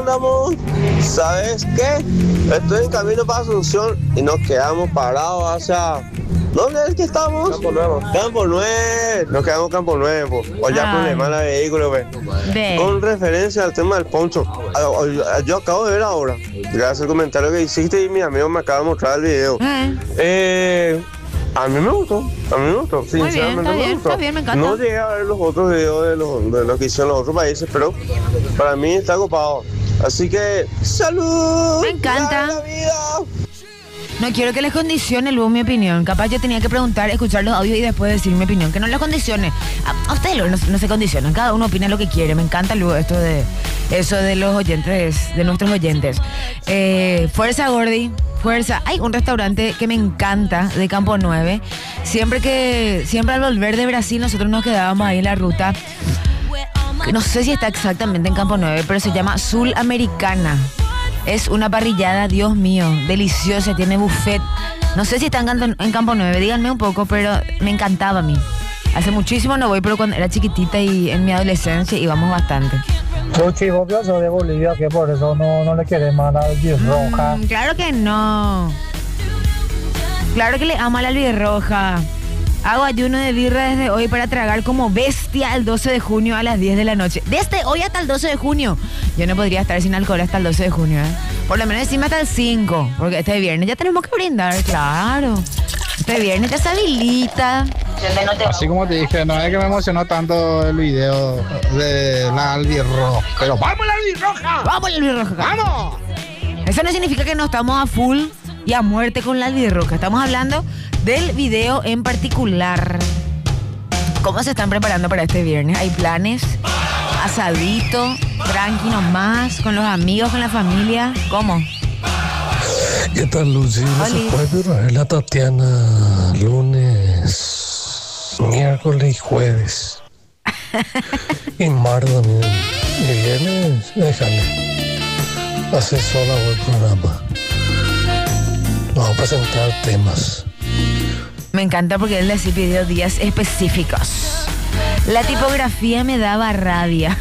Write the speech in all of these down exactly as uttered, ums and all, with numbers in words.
andamos? ¿Sabes qué? Estoy en camino para Asunción y nos quedamos parados hacia... ¿Dónde es que estamos? Campo Nuevo. Campo Nuevo. Nos quedamos en Campo Nuevo. O ya problema la vehículo, ve. Ve. Con referencia al tema del poncho. Yo acabo de ver ahora. Gracias al comentario que hiciste y mi amigo me acaba de mostrar el video. Eh. Eh, a mí me gustó. A mí me gustó. Muy bien, Sinceramente está me bien, gustó. está bien, me encanta. No llegué a ver los otros videos de, los, de lo que hicieron los otros países, pero para mí está copado. Así que, ¡salud! Me encanta. ¡Larga vida! No quiero que les condicione luego mi opinión. Capaz yo tenía que preguntar, escuchar los audios y después decir mi opinión. Que no les condicione. A, a ustedes no, no se condicionan. Cada uno opina lo que quiere. Me encanta luego esto de eso de los oyentes, de nuestros oyentes. Eh, fuerza, Gordi. Fuerza. Hay un restaurante que me encanta de Campo nueve. Siempre que, siempre al volver de Brasil nosotros nos quedábamos ahí en la ruta. Que no sé si está exactamente en Campo nueve, pero se llama Sul Americana. Es una parrillada, Dios mío, deliciosa, tiene buffet. No sé si está en, Canto, en Campo nueve, díganme un poco, pero me encantaba a mí. Hace muchísimo no voy, pero cuando era chiquitita y en mi adolescencia íbamos bastante. Luchi, vos sos de Bolivia, que por eso no, no le querés más a la albirroja. Mm, claro que no. Claro que le amo a la albirroja. Hago ayuno de birra desde hoy para tragar como bestia el doce de junio a las diez de la noche. Desde hoy hasta el doce de junio. Yo no podría estar sin alcohol hasta el doce de junio, ¿eh? Por lo menos encima hasta el cinco. Porque este viernes ya tenemos que brindar, claro. Este viernes ya se habilita. Así como te dije, no es que me emocionó tanto el video de la albirroja. Pero ¡vamos la albirroja! ¡Vamos la albirroja! ¡Vamos! Eso no significa que no estamos a full y a muerte con la albirroja. Estamos hablando del video en particular. ¿Cómo se están preparando para este viernes? ¿Hay planes? ¿Asadito? ¿Tranqui nomás? ¿Con los amigos? ¿Con la familia? ¿Cómo? ¿Qué tal, Lucy? No se puede traer la Tatiana lunes, miércoles y jueves. Y martes también. Y viernes, déjale. Hace sola el programa. Vamos a presentar temas. Me encanta porque él así pidió días específicos. La tipografía me daba rabia.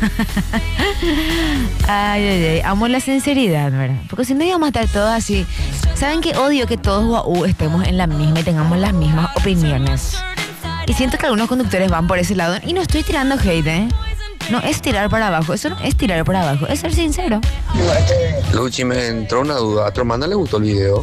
Ay, ay, ay. Amo la sinceridad, ¿verdad? Porque si no íbamos a estar todos así. ¿Saben qué? Odio que todos guau estemos en la misma y tengamos las mismas opiniones. Y siento que algunos conductores van por ese lado. Y no estoy tirando hate, ¿eh? No es tirar para abajo. Eso no es tirar para abajo. Es ser sincero. Luchi, me entró una duda. ¿A tu hermana le gustó el video?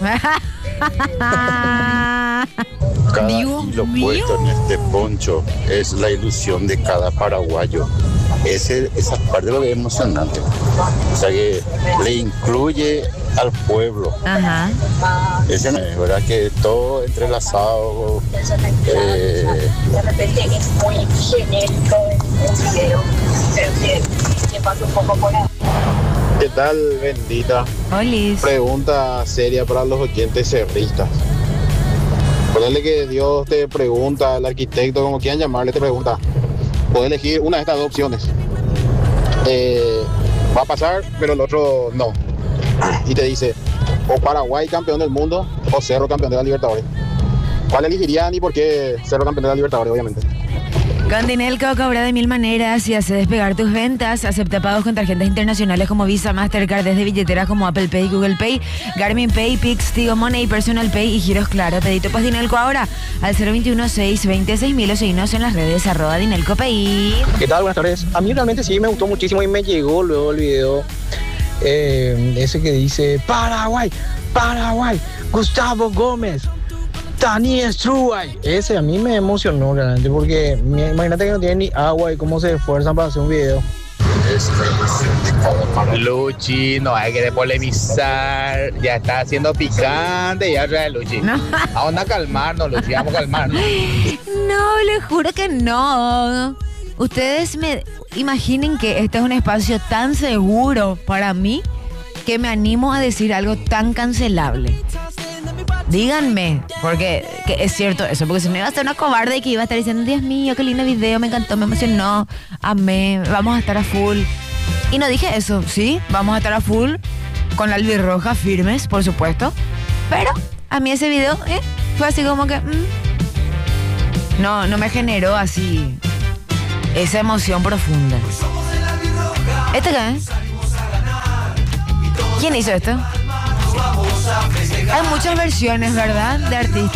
Cada Dios hilo mío. puesto en este poncho es la ilusión de cada paraguayo. Ese, esa parte de lo que es emocionante. O sea que le incluye al pueblo. Ajá. Ese es verdad que todo entrelazado. Eh, De repente es muy genérico el video. Creo que me pasa un poco por ahí. ¿Qué tal, bendita? Olis. Pregunta seria para los oyentes cerristas. Ponele que Dios te pregunta, el arquitecto, como quieran llamarle, te pregunta. Puedes elegir una de estas dos opciones. Eh, va a pasar, pero el otro no. Y te dice, o Paraguay campeón del mundo, o Cerro campeón de la Libertadores. ¿Cuál elegirían y por qué Cerro campeón de la Libertadores, obviamente? Con Dinelco cobra de mil maneras y hace despegar tus ventas. Acepta pagos con tarjetas internacionales como Visa, Mastercard, desde billeteras como Apple Pay, Google Pay, Garmin Pay, Pix, Tigo Money, Personal Pay y giros claro. Pedito pues Dinelco ahora al cero veintiuno, seis veinte, seis mil o seguirnos en las redes arroba Dinelco Pay. ¿Qué tal? Buenas tardes. A mí realmente sí me gustó muchísimo y me llegó luego el video eh, ese que dice Paraguay, Paraguay, Gustavo Gómez, Dani Struay. Ese a mí me emocionó realmente porque imagínate que no tienen ni agua y cómo se esfuerzan para hacer un video. Luchi, no hay que polemizar, ya está haciendo picante, ya trae Luchi. No. Vamos a calmarnos, Luchi, vamos a calmarnos. No, les juro que no. Ustedes me imaginen que este es un espacio tan seguro para mí que me animo a decir algo tan cancelable. Díganme, porque que es cierto eso, porque si no iba a ser una cobarde y que iba a estar diciendo, Dios mío, qué lindo video, me encantó, me emocionó, amé, vamos a estar a full. Y no dije eso, sí, vamos a estar a full, con la albirroja firmes, por supuesto, pero a mí ese video eh, fue así como que, mm, no, no me generó así esa emoción profunda. ¿Este qué es? ¿Quién hizo esto? Hay muchas versiones, ¿verdad? De artistas.